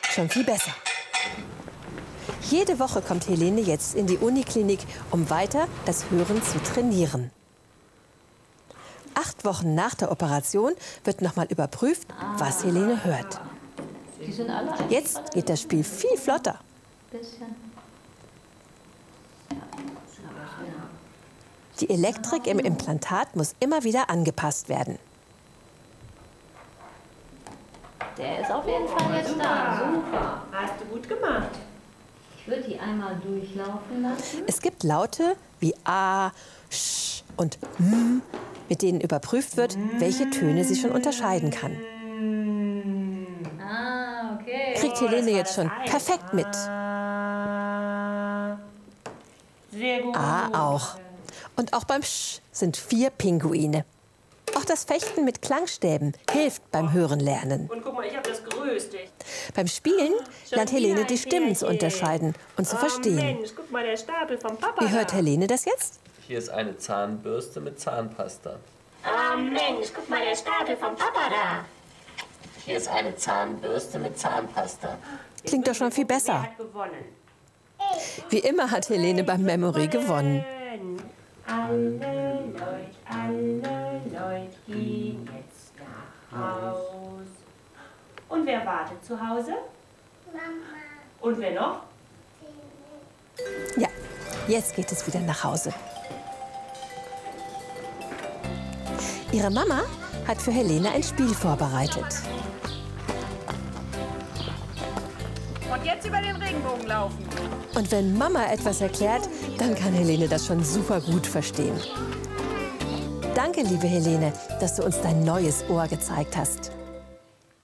schon viel besser. Jede Woche kommt Helene jetzt in die Uniklinik, um weiter das Hören zu trainieren. 8 Wochen nach der Operation wird nochmal überprüft, was Helene hört. Jetzt geht das Spiel viel flotter. Die Elektrik im Implantat muss immer wieder angepasst werden. Der ist auf jeden Fall jetzt da. Super. Hast du gut gemacht. Ich würde die einmal durchlaufen lassen. Es gibt Laute wie A, Sch und M, mit denen überprüft wird, welche Töne sie schon unterscheiden kann. Ah, okay. Kriegt Helene jetzt schon perfekt mit. Sehr gut. A auch. Und auch beim Sch sind 4 Pinguine. Auch das Fechten mit Klangstäben hilft beim Hörenlernen. Und guck mal, ich habe das Größte. Beim Spielen lernt Helene die Stimmen zu unterscheiden und zu verstehen. Mensch, guck mal, der Stapel vom Papa. Wie hört Helene das jetzt? Hier ist eine Zahnbürste mit Zahnpasta. Mensch, guck mal, der Stapel vom Papa da. Hier ist eine Zahnbürste mit Zahnpasta. Klingt doch schon viel Wer besser. hat gewonnen? Wie immer hat Helene beim Memory gewonnen. Alle Leute gehen jetzt nach Haus. Und wer wartet zu Hause? Mama. Und wer noch? Ja, jetzt geht es wieder nach Hause. Ihre Mama hat für Helene ein Spiel vorbereitet. Und jetzt über den Regenbogen laufen. Und wenn Mama etwas erklärt, dann kann Helene das schon super gut verstehen. Danke, liebe Helene, dass du uns dein neues Ohr gezeigt hast.